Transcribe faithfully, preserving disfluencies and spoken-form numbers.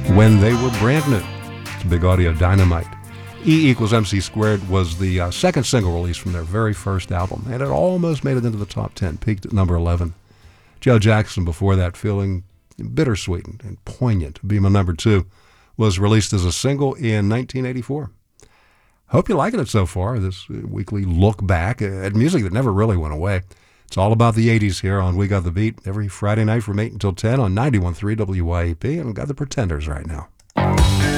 when they were brand new. It's Big Audio Dynamite. E equals M C squared was the uh, second single released from their very first album, and it almost made it into the top ten, peaked at number eleven. Joe Jackson, before that, feeling bittersweet and poignant, be my number two, was released as a single in nineteen eighty-four. Hope you're liking it so far, this weekly look back at music that never really went away. It's all about the eighties here on We Got the Beat, every Friday night from eight until ten on ninety-one point three W Y A P, and we've got the Pretenders right now.